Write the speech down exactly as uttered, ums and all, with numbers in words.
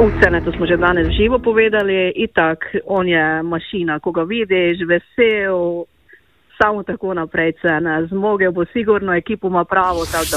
Ucene, to smo že danes živo povedali, itak, on je mašina, ko ga vidiš, vesel, samo tako naprej cene, zmogel bo sigurno, ekipo ima pravo, tako da